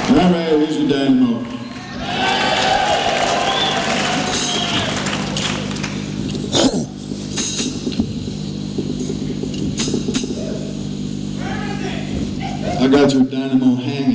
All right, here's your dynamo. I got your dynamo hanging.